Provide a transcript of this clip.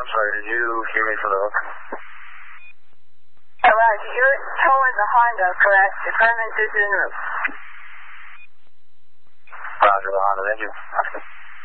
I'm sorry, did you hear me from the hook? Roger, you're towing the Honda, correct? The Clemens is en route. Roger, the Honda, thank you. Okay.